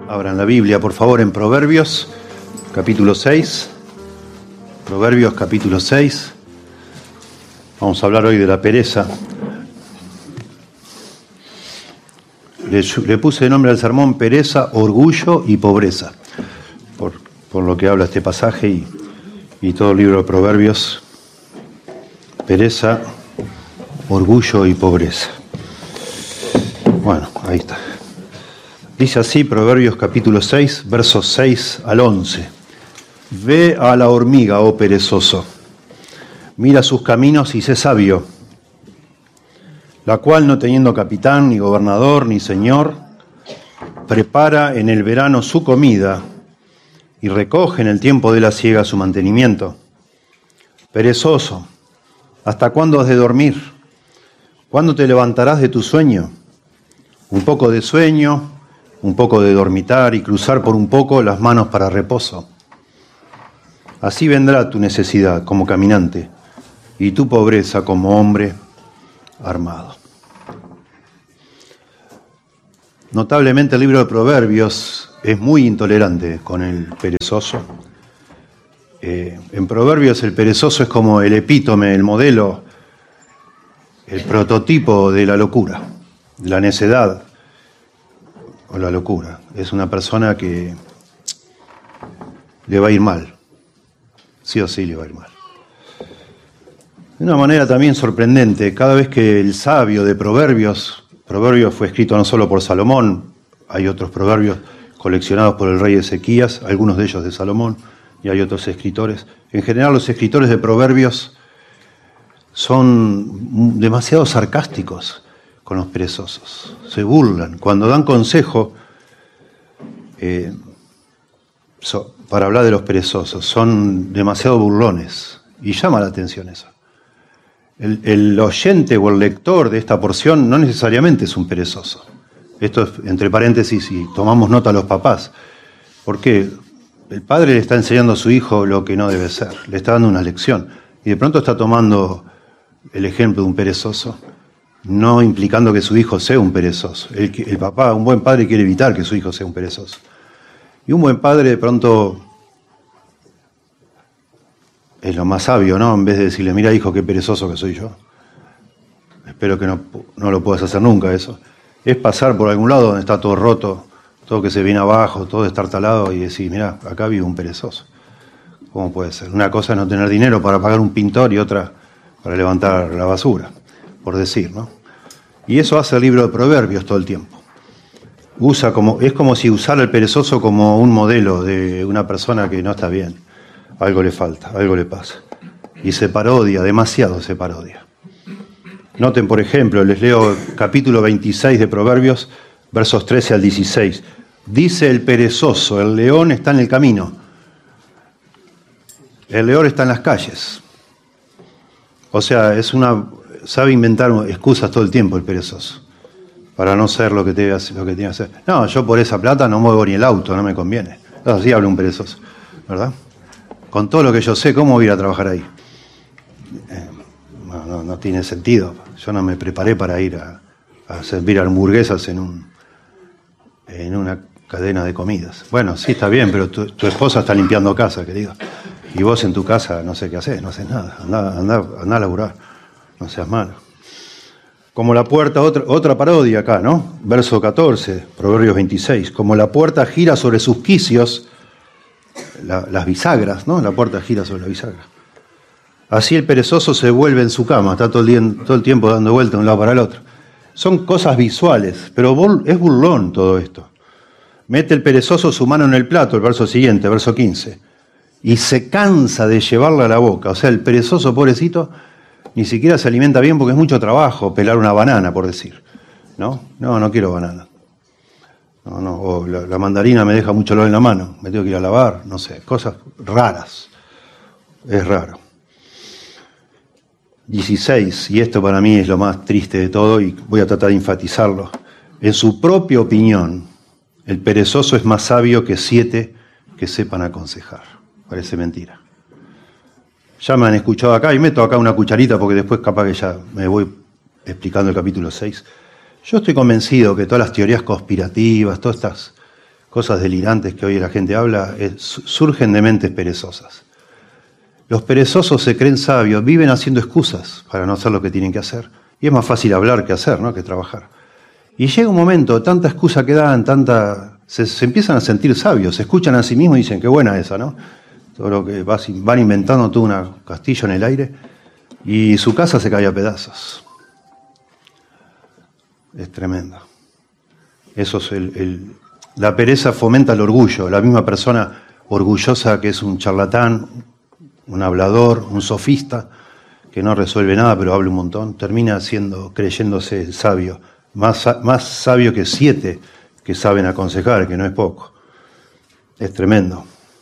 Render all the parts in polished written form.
Abran la Biblia, por favor, en Proverbios, capítulo 6. Proverbios, capítulo 6. Vamos a hablar hoy de la pereza. Le puse de nombre al sermón pereza, orgullo y pobreza, por lo que habla este pasaje y todo el libro de Proverbios. Pereza, orgullo y pobreza. Bueno, ahí está. Dice así Proverbios capítulo 6, versos 6 al 11. Ve a la hormiga, oh perezoso, mira sus caminos y sé sabio, la cual, no teniendo capitán, ni gobernador, ni señor, prepara en el verano su comida y recoge en el tiempo de la siega su mantenimiento. Perezoso, ¿hasta cuándo has de dormir? ¿Cuándo te levantarás de tu sueño? Un poco de sueño, un poco de dormitar y cruzar por un poco las manos para reposo. Así vendrá tu necesidad como caminante y tu pobreza como hombre armado. Notablemente el libro de Proverbios es muy intolerante con el perezoso. En Proverbios el perezoso es como el epítome, el modelo, el prototipo de la locura, de la necedad o la locura. Es una persona que le va a ir mal, sí o sí le va a ir mal. De una manera también sorprendente, cada vez que el sabio de Proverbios fue escrito no solo por Salomón, hay otros proverbios coleccionados por el rey Ezequías, algunos de ellos de Salomón, y hay otros escritores. En general los escritores de Proverbios son demasiado sarcásticos con los perezosos, se burlan. Cuando dan consejo para hablar de los perezosos, son demasiado burlones y llama la atención eso. El oyente o el lector de esta porción no necesariamente es un perezoso. Esto es entre paréntesis y tomamos nota a los papás, porque el padre le está enseñando a su hijo lo que no debe ser, le está dando una lección y de pronto está tomando el ejemplo de un perezoso, no implicando que su hijo sea un perezoso. El papá, un buen padre, quiere evitar que su hijo sea un perezoso. Y un buen padre de pronto es lo más sabio, ¿no? En vez de decirle, mira hijo, qué perezoso que soy yo. Espero que no lo puedas hacer nunca eso. Es pasar por algún lado donde está todo roto, todo que se viene abajo, todo estartalado y decir, mira, acá vive un perezoso. ¿Cómo puede ser? Una cosa es no tener dinero para pagar un pintor y otra para levantar la basura, por decir, ¿no? Y eso hace el libro de Proverbios todo el tiempo. Es como si usara el perezoso como un modelo de una persona que no está bien. Algo le falta, algo le pasa. Y se parodia, demasiado se parodia. Noten, por ejemplo, les leo capítulo 26 de Proverbios, versos 13 al 16. Dice el perezoso, el león está en el camino. El león está en las calles. O sea, sabe inventar excusas todo el tiempo el perezoso, para no ser lo que tiene que hacer. No, yo por esa plata no muevo ni el auto, no me conviene. Así habla un perezoso, ¿verdad? Con todo lo que yo sé, ¿cómo voy a ir a trabajar ahí? No tiene sentido. Yo no me preparé para ir a servir hamburguesas en una cadena de comidas. Bueno, sí, está bien, pero tu esposa está limpiando casa, querido. Y vos en tu casa no sé qué haces, no haces nada. Andá a laburar, no seas malo. Como la puerta, otra parodia acá, ¿no? Verso 14, Proverbios 26. Como la puerta gira sobre sus quicios, las bisagras, ¿no? La puerta gira sobre la bisagra. Así el perezoso se vuelve en su cama, está todo el tiempo dando vueltas de un lado para el otro. Son cosas visuales, pero es burlón todo esto. Mete el perezoso su mano en el plato, el verso siguiente, verso 15, y se cansa de llevarla a la boca. O sea, el perezoso, pobrecito, ni siquiera se alimenta bien porque es mucho trabajo pelar una banana, por decir. No quiero banana. O la mandarina me deja mucho olor en la mano, me tengo que ir a lavar, no sé, cosas raras. Es raro. 16, y esto para mí es lo más triste de todo y voy a tratar de enfatizarlo. En su propia opinión, el perezoso es más sabio que 7 que sepan aconsejar. Parece mentira. Ya me han escuchado acá y meto acá una cucharita porque después capaz que ya me voy explicando el capítulo 6. Yo estoy convencido que todas las teorías conspirativas, todas estas cosas delirantes que hoy la gente habla, surgen de mentes perezosas. Los perezosos se creen sabios, viven haciendo excusas para no hacer lo que tienen que hacer. Y es más fácil hablar que hacer, ¿no? Que trabajar. Y llega un momento, tanta excusa que dan, se empiezan a sentir sabios, se escuchan a sí mismos y dicen, qué buena esa, ¿no? Todo lo que van inventando todo un castillo en el aire y su casa se cae a pedazos. Es tremendo. Eso es la pereza fomenta el orgullo. La misma persona orgullosa que es un charlatán, un hablador, un sofista, que no resuelve nada pero habla un montón, termina creyéndose sabio, más sabio que 7 que saben aconsejar, que no es poco. Es tremendo.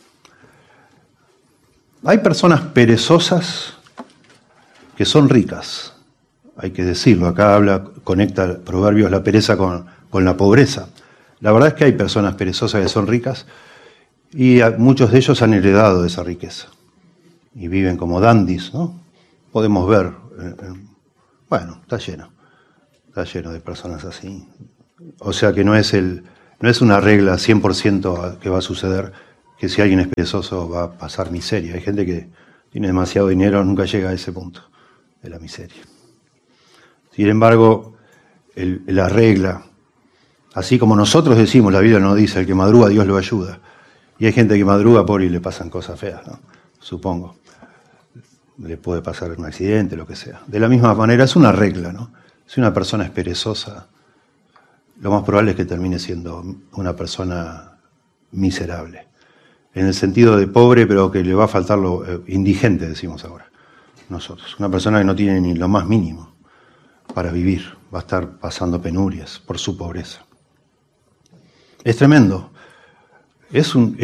Hay personas perezosas que son ricas, hay que decirlo. Acá conecta Proverbios la pereza con la pobreza. La verdad es que hay personas perezosas que son ricas y muchos de ellos han heredado esa riqueza y viven como dandis, ¿no? Podemos ver, bueno, está lleno de personas así. O sea que no es una regla 100% que va a suceder que si alguien es perezoso va a pasar miseria. Hay gente que tiene demasiado dinero, nunca llega a ese punto de la miseria. Sin embargo, la regla, así como nosotros decimos, la Biblia nos dice, el que madruga Dios lo ayuda. Y hay gente que madruga por y le pasan cosas feas, ¿no? Supongo. Le puede pasar un accidente, lo que sea. De la misma manera, es una regla, ¿no? Si una persona es perezosa, lo más probable es que termine siendo una persona miserable. En el sentido de pobre, pero que le va a faltar lo indigente, decimos ahora. Nosotros. Una persona que no tiene ni lo más mínimo para vivir. Va a estar pasando penurias por su pobreza. Es tremendo. Es un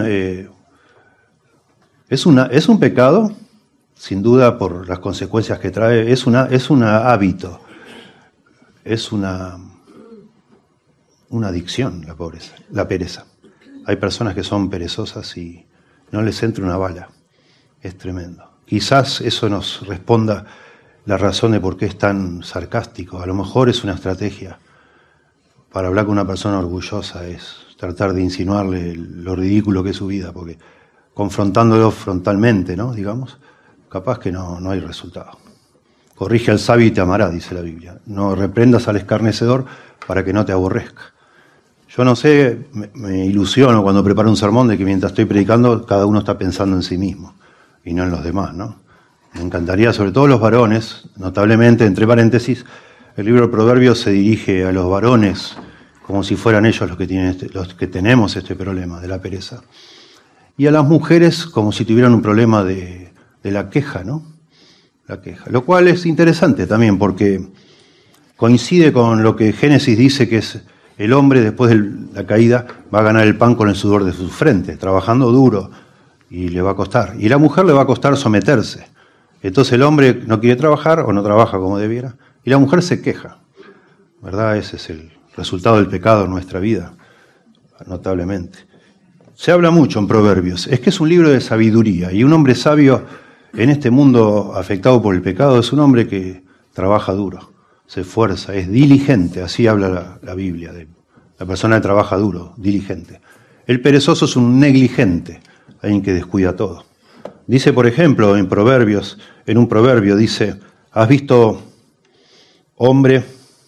pecado, sin duda por las consecuencias que trae. Es un hábito. Es una adicción la pereza. Hay personas que son perezosas y no les entra una bala. Es tremendo. Quizás eso nos responda la razón de por qué es tan sarcástico. A lo mejor es una estrategia para hablar con una persona orgullosa, es tratar de insinuarle lo ridículo que es su vida, porque confrontándolo frontalmente, ¿no? Digamos, capaz que no hay resultado. Corrige al sabio y te amará, dice la Biblia. No reprendas al escarnecedor para que no te aborrezca. Yo no sé, me ilusiono cuando preparo un sermón de que mientras estoy predicando, cada uno está pensando en sí mismo y no en los demás, ¿no? Me encantaría, sobre todo los varones, notablemente, entre paréntesis, el libro de Proverbios se dirige a los varones como si fueran ellos los que tenemos este problema de la pereza, y a las mujeres como si tuvieran un problema de la queja, ¿no? La queja. Lo cual es interesante también porque coincide con lo que Génesis dice que es el hombre después de la caída va a ganar el pan con el sudor de su frente, trabajando duro y le va a costar. Y a la mujer le va a costar someterse. Entonces el hombre no quiere trabajar o no trabaja como debiera y la mujer se queja. ¿Verdad? Ese es el resultado del pecado en nuestra vida, notablemente. Se habla mucho en Proverbios. Es que es un libro de sabiduría y un hombre sabio en este mundo afectado por el pecado es un hombre que trabaja duro, se esfuerza, es diligente, así habla la Biblia, de la persona que trabaja duro, diligente. El perezoso es un negligente, alguien que descuida todo. Dice, por ejemplo, en un proverbio dice, ¿has visto hombre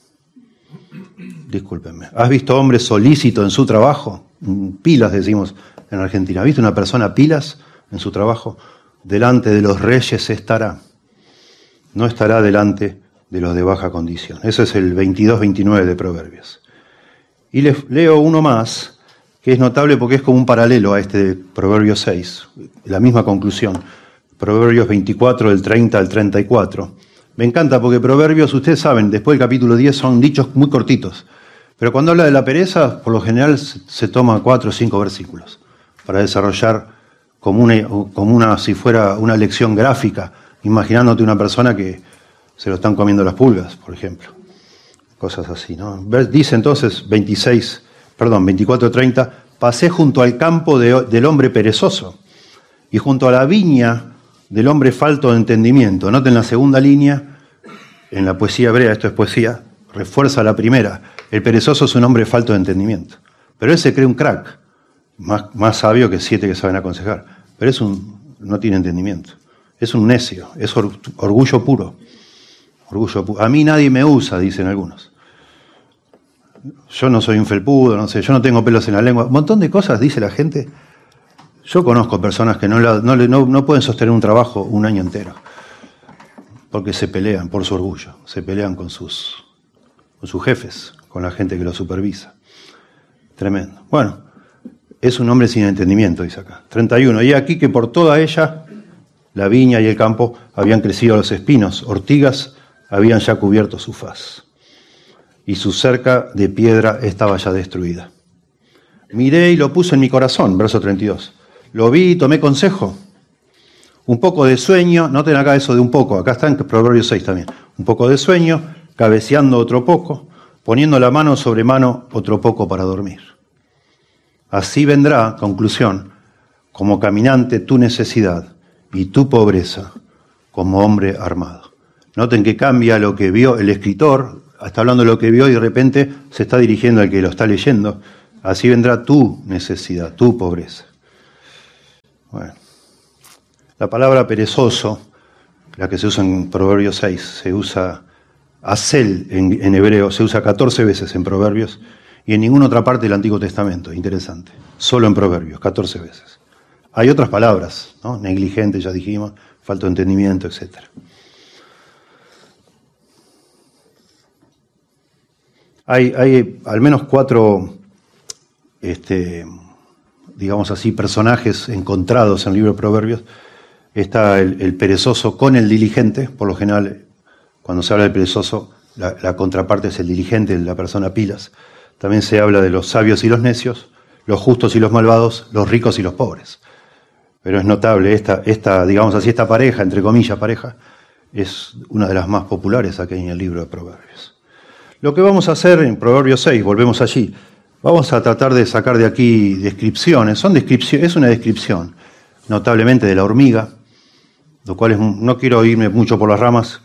solícito en su trabajo? Pilas, decimos en Argentina. ¿Has visto una persona pilas en su trabajo? Delante de los reyes estará. No estará delante de los de baja condición. Ese es el 22-29 de Proverbios. Y les leo uno más, que es notable porque es como un paralelo a este de Proverbios 6, la misma conclusión. Proverbios 24, del 30 al 34. Me encanta porque Proverbios, ustedes saben, después del capítulo 10 son dichos muy cortitos. Pero cuando habla de la pereza, por lo general se toma 4 o 5 versículos para desarrollar como si fuera una lección gráfica, imaginándote una persona que se lo están comiendo las pulgas, por ejemplo. Cosas así, ¿no? Dice entonces 24:30, pasé junto al campo del hombre perezoso y junto a la viña del hombre falto de entendimiento. Noten la segunda línea, en la poesía hebrea, esto es poesía, refuerza la primera. El perezoso es un hombre falto de entendimiento. Pero él se cree un crack, más sabio que 7 que saben aconsejar. Pero no tiene entendimiento. Es un necio, es orgullo puro. Orgullo puro. A mí nadie me usa, dicen algunos. Yo no soy un felpudo, no sé, yo no tengo pelos en la lengua. Un montón de cosas dice la gente. Yo conozco personas que no pueden sostener un trabajo un año entero. Porque se pelean por su orgullo. Se pelean con sus jefes, con la gente que los supervisa. Tremendo. Bueno, es un hombre sin entendimiento, dice acá. 31. Y aquí que por toda ella, la viña y el campo, habían crecido los espinos, ortigas habían ya cubierto su faz. Y su cerca de piedra estaba ya destruida. Miré y lo puse en mi corazón, verso 32. Lo vi y tomé consejo. Un poco de sueño, noten acá eso de un poco, acá está en Proverbios 6 también. Un poco de sueño, cabeceando otro poco, poniendo la mano sobre mano otro poco para dormir. Así vendrá, conclusión, como caminante tu necesidad y tu pobreza como hombre armado. Noten que cambia lo que vio el escritor, está hablando de lo que vio y de repente se está dirigiendo al que lo está leyendo. Así vendrá tu necesidad, tu pobreza. Bueno. La palabra perezoso, la que se usa en Proverbios 6, se usa azel en hebreo, se usa 14 veces en Proverbios y en ninguna otra parte del Antiguo Testamento. Interesante. Solo en Proverbios, 14 veces. Hay otras palabras, ¿no? Negligente, ya dijimos, falta de entendimiento, etc. Hay al menos 4, digamos así, personajes encontrados en el libro de Proverbios. Está el perezoso con el diligente. Por lo general, cuando se habla del perezoso, la contraparte es el diligente, la persona pilas. También se habla de los sabios y los necios, los justos y los malvados, los ricos y los pobres. Pero es notable, digamos así, esta pareja, entre comillas pareja, es una de las más populares aquí en el libro de Proverbios. Lo que vamos a hacer en Proverbios 6, volvemos allí, vamos a tratar de sacar de aquí descripciones. Es una descripción notablemente de la hormiga, lo cual no quiero irme mucho por las ramas,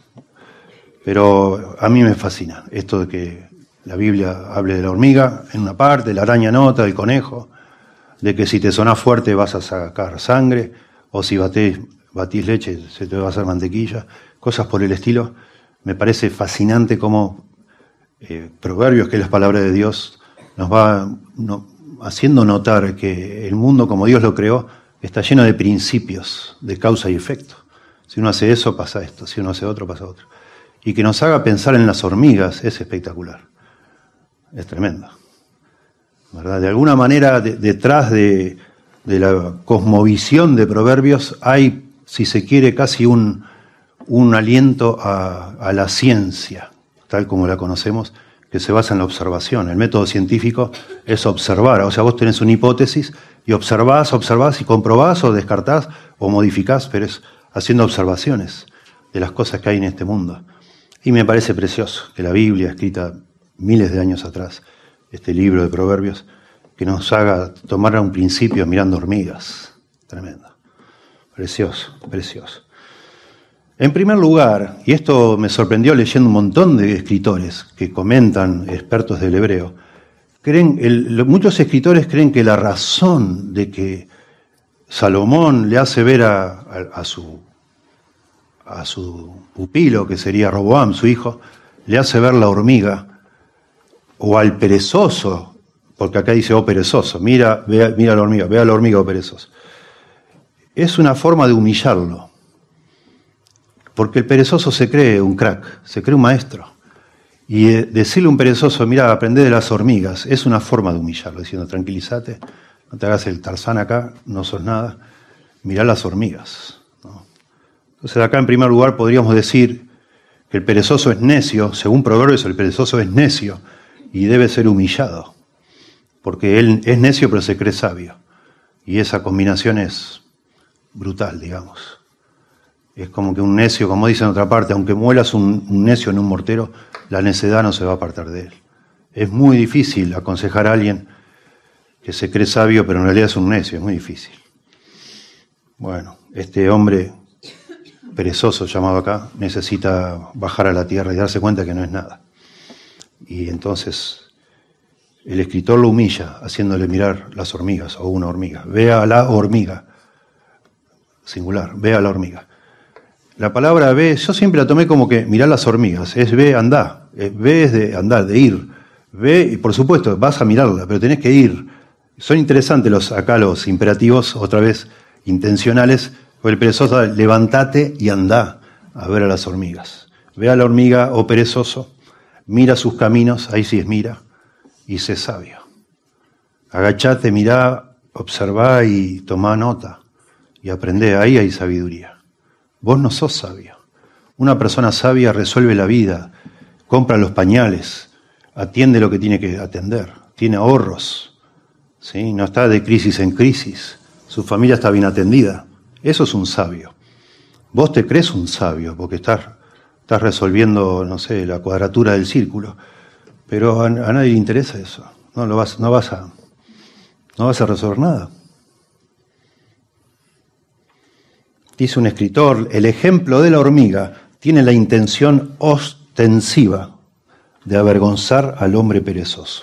pero a mí me fascina esto de que la Biblia hable de la hormiga en una parte, la araña en otra, el conejo, de que si te sonás fuerte vas a sacar sangre, o si batís leche se te va a hacer mantequilla, cosas por el estilo. Me parece fascinante cómo Proverbios, que es la palabra de Dios, nos va haciendo notar que el mundo como Dios lo creó está lleno de principios, de causa y efecto. Si uno hace eso, pasa esto. Si uno hace otro, pasa otro. Y que nos haga pensar en las hormigas es espectacular. Es tremendo. ¿Verdad? De alguna manera, detrás de la cosmovisión de Proverbios hay, si se quiere, casi un aliento a la ciencia, tal como la conocemos, que se basa en la observación. El método científico es observar. O sea, vos tenés una hipótesis y observás y comprobás o descartás o modificás, pero es haciendo observaciones de las cosas que hay en este mundo. Y me parece precioso que la Biblia, escrita miles de años atrás, este libro de Proverbios, que nos haga tomar un principio mirando hormigas. Tremendo. Precioso, precioso. En primer lugar, y esto me sorprendió leyendo un montón de escritores que comentan, expertos del hebreo, muchos escritores creen que la razón de que Salomón le hace ver a su pupilo, que sería Roboam, su hijo, le hace ver la hormiga, o al perezoso, porque acá dice, oh perezoso, mira la hormiga, ve a la hormiga, oh perezoso. Es una forma de humillarlo, porque el perezoso se cree un crack, se cree un maestro. Y decirle a un perezoso, mira, aprende de las hormigas, es una forma de humillarlo, diciendo, tranquilízate, no te hagas el Tarzán acá, no sos nada, mirá las hormigas, ¿no? Entonces acá en primer lugar podríamos decir que el perezoso es necio, según Proverbios el perezoso es necio y debe ser humillado, porque él es necio pero se cree sabio. Y esa combinación es brutal, digamos. Es como que un necio, como dice en otra parte, aunque muelas un necio en un mortero, la necedad no se va a apartar de él. Es muy difícil aconsejar a alguien que se cree sabio, pero en realidad es un necio, es muy difícil. Bueno, este hombre perezoso llamado acá necesita bajar a la tierra y darse cuenta que no es nada. Y entonces el escritor lo humilla haciéndole mirar las hormigas o una hormiga. Ve a la hormiga, singular, ve a la hormiga. La palabra ve, yo siempre la tomé como que mirá las hormigas, es ve, andá, ve es de andar, de ir. Ve, y por supuesto, vas a mirarla, pero tenés que ir. Son interesantes acá los imperativos, otra vez intencionales, o el perezoso, levantate y andá a ver a las hormigas. Ve a la hormiga, oh perezoso, mira sus caminos, ahí sí es mira, y sé sabio. Agachate, mirá, observá y tomá nota, y aprendé, ahí hay sabiduría. Vos no sos sabio. Una persona sabia resuelve la vida, compra los pañales, atiende lo que tiene que atender, tiene ahorros, ¿sí? No está de crisis en crisis, su familia está bien atendida. Eso es un sabio. Vos te crees un sabio porque estás resolviendo, no sé, la cuadratura del círculo, pero a nadie le interesa eso. No vas a resolver nada. Dice un escritor, el ejemplo de la hormiga tiene la intención ostensiva de avergonzar al hombre perezoso.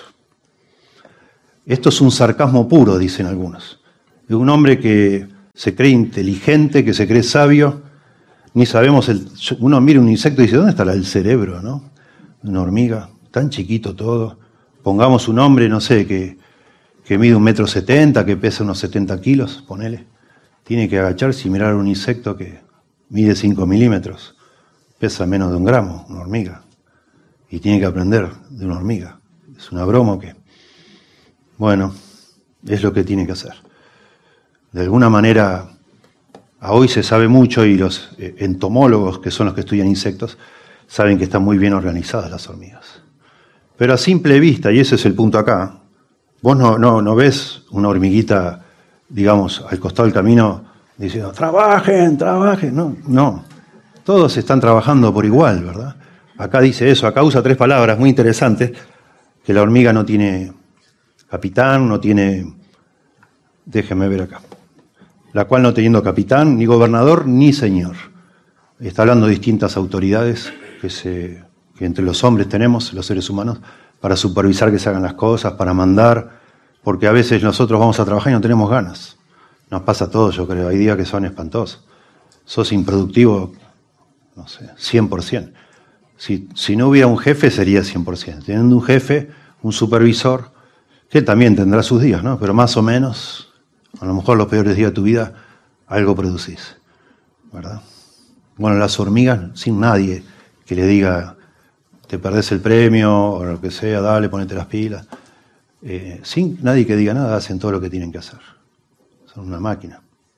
Esto es un sarcasmo puro, dicen algunos. De un hombre que se cree inteligente, que se cree sabio, ni sabemos, uno mira un insecto y dice, ¿dónde estará el cerebro, no? Una hormiga, tan chiquito todo. Pongamos un hombre, no sé, que mide 1,70 m, que pesa unos 70 kilos, ponele. Tiene que agacharse y mirar un insecto que mide 5 milímetros, pesa menos de 1 gramo, una hormiga. Y tiene que aprender de una hormiga. Es una broma que, bueno, es lo que tiene que hacer. De alguna manera, a hoy se sabe mucho y los entomólogos, que son los que estudian insectos, saben que están muy bien organizadas las hormigas. Pero a simple vista, y ese es el punto acá, vos no ves una hormiguita, digamos, al costado del camino diciendo, trabajen, no. Todos están trabajando por igual, ¿verdad? Acá dice eso, acá usa 3 palabras muy interesantes, que la hormiga no tiene capitán, no tiene, déjenme ver acá, la cual no teniendo capitán, ni gobernador, ni señor. Está hablando de distintas autoridades que entre los hombres tenemos, los seres humanos, para supervisar que se hagan las cosas, para mandar, porque a veces nosotros vamos a trabajar y no tenemos ganas. Nos pasa a todos, yo creo, hay días que son espantosos. Sos improductivo, no sé, 100%. Si no hubiera un jefe sería 100%. Teniendo un jefe, un supervisor, que también tendrá sus días, ¿no? Pero más o menos, a lo mejor los peores días de tu vida, algo producís, ¿verdad? Bueno, las hormigas, sin nadie que le diga, te perdés el premio, o lo que sea, dale, ponete las pilas. Sin nadie que diga nada, hacen todo lo que tienen que hacer. Son una máquina.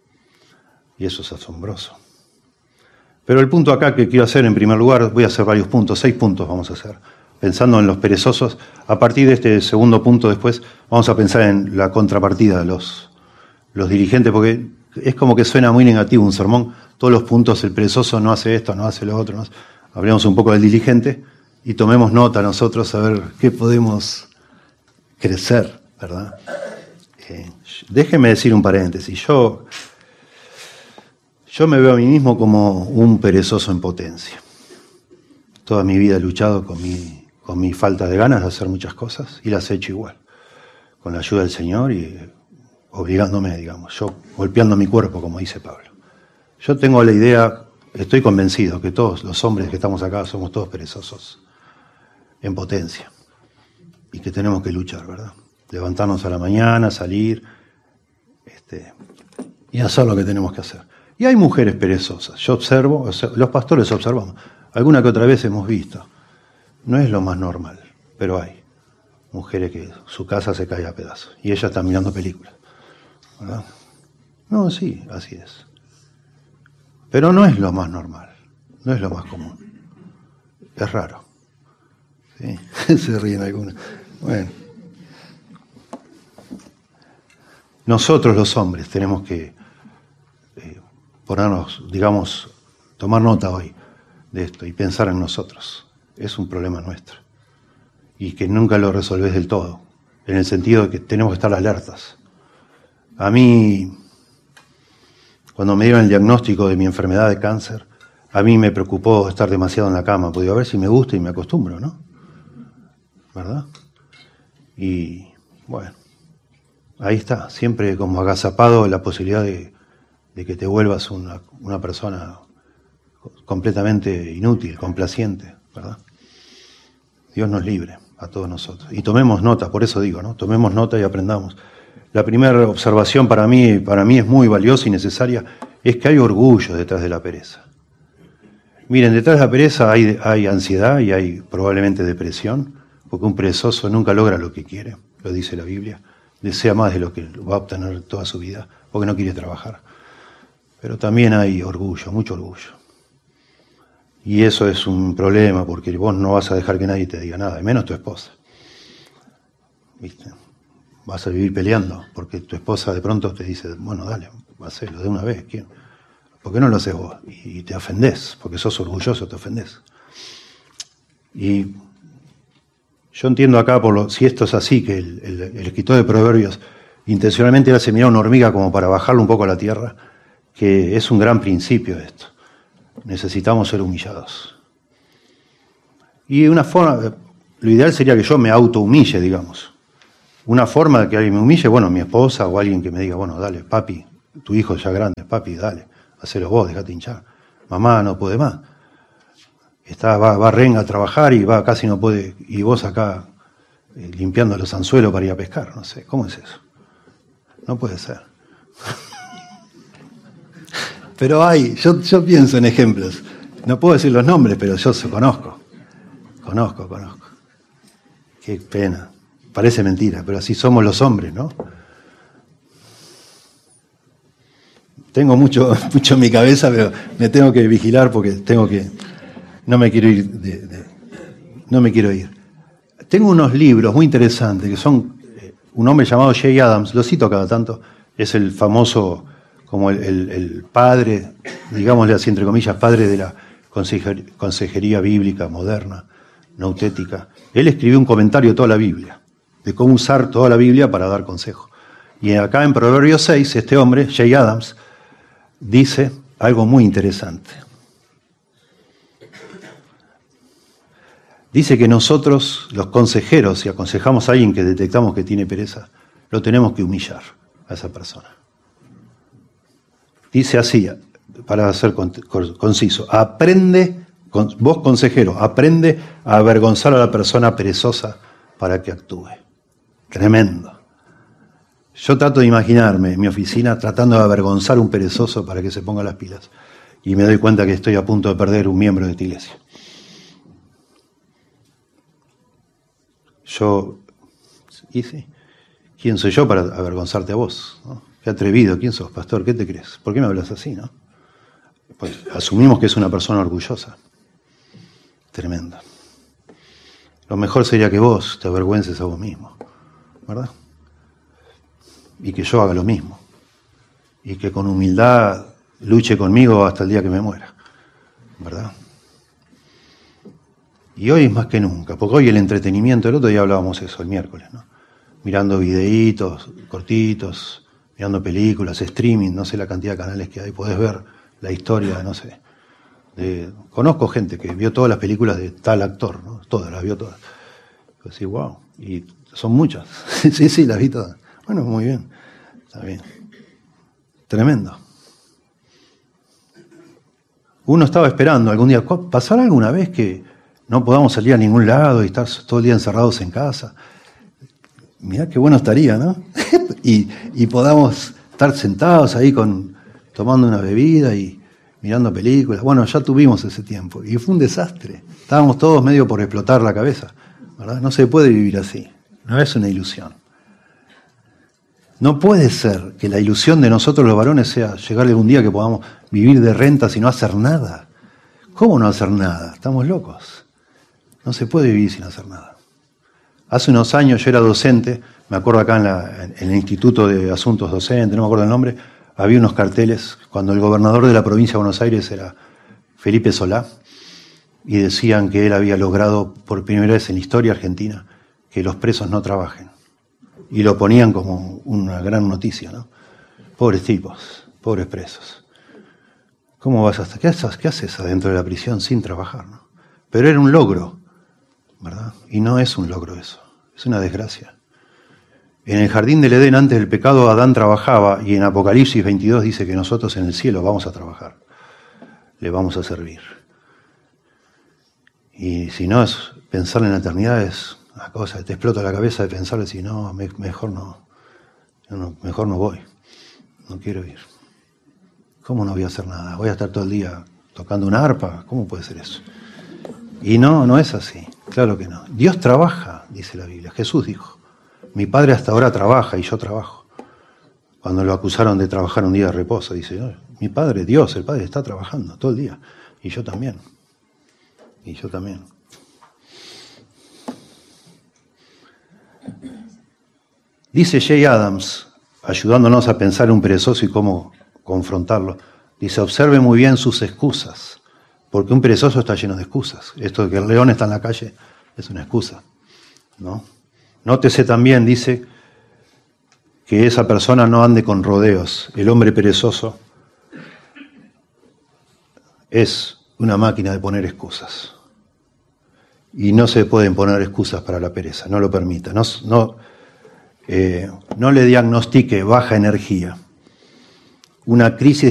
Y eso es asombroso. Pero el punto acá que quiero hacer, en primer lugar, voy a hacer varios puntos, 6 puntos vamos a hacer. Pensando en los perezosos, a partir de este segundo punto después, vamos a pensar en la contrapartida de los dirigentes, porque es como que suena muy negativo un sermón. Todos los puntos, el perezoso no hace esto, no hace lo otro. Hablemos un poco del diligente y tomemos nota nosotros a ver qué podemos crecer, ¿verdad? Déjenme decir un paréntesis. Yo me veo a mí mismo como un perezoso en potencia. Toda mi vida he luchado con mi falta de ganas de hacer muchas cosas y las he hecho igual, con la ayuda del Señor y obligándome, digamos, yo golpeando mi cuerpo, como dice Pablo. Yo tengo la idea, estoy convencido que todos los hombres que estamos acá somos todos perezosos en potencia y que tenemos que luchar, ¿verdad? Levantarnos a la mañana, salir y hacer lo que tenemos que hacer. Y hay mujeres perezosas. Yo observo, los pastores observamos. Alguna que otra vez hemos visto. No es lo más normal, pero hay mujeres que su casa se cae a pedazos y ellas están mirando películas, ¿verdad? No, sí, así es. Pero no es lo más normal, no es lo más común. Es raro. ¿Sí? Se ríen algunos. Bueno. Nosotros los hombres tenemos que ponernos, digamos, tomar nota hoy de esto y pensar en nosotros. Es un problema nuestro. Y que nunca lo resolvés del todo, en el sentido de que tenemos que estar alertas. A mí, cuando me dieron el diagnóstico de mi enfermedad de cáncer, a mí me preocupó estar demasiado en la cama, porque a ver si me gusta y me acostumbro, ¿no? ¿Verdad? Y bueno, ahí está, siempre como agazapado la posibilidad de que te vuelvas una persona completamente inútil, complaciente, ¿verdad? Dios nos libre a todos nosotros. Y tomemos nota, por eso digo, ¿no? Tomemos nota y aprendamos. La primera observación para mí es muy valiosa y necesaria, es que hay orgullo detrás de la pereza. Miren, detrás de la pereza hay ansiedad y hay probablemente depresión, porque un perezoso nunca logra lo que quiere, lo dice la Biblia, desea más de lo que va a obtener toda su vida, porque no quiere trabajar. Pero también hay orgullo, mucho orgullo. Y eso es un problema, porque vos no vas a dejar que nadie te diga nada, y menos tu esposa. ¿Viste? Vas a vivir peleando, porque tu esposa de pronto te dice, bueno, dale, hacelo de una vez. ¿Por qué no lo haces vos? Y te ofendés, porque sos orgulloso, te ofendés. Y yo entiendo acá, si esto es así, que el escritor de Proverbios intencionalmente hace mirar a una hormiga como para bajarlo un poco a la tierra, que es un gran principio esto. Necesitamos ser humillados. Y una forma, lo ideal sería que yo me autohumille, digamos. Una forma de que alguien me humille, bueno, mi esposa o alguien que me diga, bueno, dale, papi, tu hijo ya grande, papi, dale, hacelo vos, dejate hinchar. Mamá no puede más. Va renga a trabajar y casi no puede, y vos acá limpiando los anzuelos para ir a pescar, no sé, ¿cómo es eso? No puede ser. Pero yo pienso en ejemplos. No puedo decir los nombres, pero yo conozco. Conozco. Qué pena. Parece mentira, pero así somos los hombres, ¿no? Tengo mucho en mi cabeza, pero me tengo que vigilar porque no me quiero ir. No me quiero ir. Tengo unos libros muy interesantes que son un hombre llamado Jay Adams, lo cito cada tanto, es el famoso, como el padre, digámosle así entre comillas, padre de la consejería bíblica moderna, nautética. Él escribió un comentario de toda la Biblia, de cómo usar toda la Biblia para dar consejo. Y acá en Proverbios 6, este hombre, Jay Adams, dice algo muy interesante. Dice que nosotros, los consejeros, si aconsejamos a alguien que detectamos que tiene pereza, lo tenemos que humillar a esa persona. Dice así, para ser conciso, vos consejero, aprende a avergonzar a la persona perezosa para que actúe. Tremendo. Yo trato de imaginarme en mi oficina tratando de avergonzar a un perezoso para que se ponga las pilas. Y me doy cuenta que estoy a punto de perder un miembro de esta iglesia. ¿Quién soy yo para avergonzarte a vos? ¿No? Qué atrevido, ¿quién sos, pastor? ¿Qué te crees? ¿Por qué me hablas así, no? Pues asumimos que es una persona orgullosa. Tremendo. Lo mejor sería que vos te avergüences a vos mismo, ¿verdad? Y que yo haga lo mismo. Y que con humildad luche conmigo hasta el día que me muera, ¿verdad? Y hoy es más que nunca, porque hoy el entretenimiento, el otro día hablábamos eso, el miércoles, ¿no? Mirando videitos cortitos, mirando películas, streaming, no sé la cantidad de canales que hay, podés ver la historia, no sé. Conozco gente que vio todas las películas de tal actor, ¿no? Todas, las vio todas. Así, wow, y son muchas. Sí, las vi todas. Bueno, muy bien, está bien. Tremendo. Uno estaba esperando algún día, ¿pasará alguna vez que no podamos salir a ningún lado y estar todo el día encerrados en casa? Mirá qué bueno estaría, ¿no? y podamos estar sentados ahí tomando una bebida y mirando películas. Bueno, ya tuvimos ese tiempo y fue un desastre. Estábamos todos medio por explotar la cabeza, ¿verdad? No se puede vivir así, no es una ilusión. No puede ser que la ilusión de nosotros los varones sea llegar algún día que podamos vivir de rentas y no hacer nada. ¿Cómo no hacer nada? Estamos locos. No se puede vivir sin hacer nada. Hace unos años yo era docente, me acuerdo acá en el Instituto de Asuntos Docentes, no me acuerdo el nombre, había unos carteles cuando el gobernador de la provincia de Buenos Aires era Felipe Solá, y decían que él había logrado por primera vez en la historia argentina que los presos no trabajen. Y lo ponían como una gran noticia, ¿no? Pobres tipos, pobres presos. ¿Cómo vas hasta qué haces adentro de la prisión sin trabajar, no? Pero era un logro, ¿verdad? Y no es un logro eso, es una desgracia. En el jardín del Edén, antes del pecado, Adán trabajaba, y en Apocalipsis 22 dice que nosotros en el cielo vamos a trabajar, le vamos a servir. Y si no, es pensar en la eternidad es una cosa, te explota la cabeza de pensar, decir, no, mejor no, mejor no voy, no quiero ir. ¿Cómo no voy a hacer nada? ¿Voy a estar todo el día tocando una arpa? ¿Cómo puede ser eso? Y no es así, claro que no. Dios trabaja, dice la Biblia, Jesús dijo. Mi Padre hasta ahora trabaja y yo trabajo. Cuando lo acusaron de trabajar un día de reposo, dice, no, mi Padre, Dios, el Padre está trabajando todo el día. Y yo también. Y yo también. Dice Jay Adams, ayudándonos a pensar un perezoso y cómo confrontarlo, dice, observe muy bien sus excusas, porque un perezoso está lleno de excusas. Esto de que el león está en la calle es una excusa, ¿no? Nótese también, dice, que esa persona no ande con rodeos. El hombre perezoso es una máquina de poner excusas. Y no se pueden poner excusas para la pereza, no lo permita. No le diagnostique baja energía. Una crisis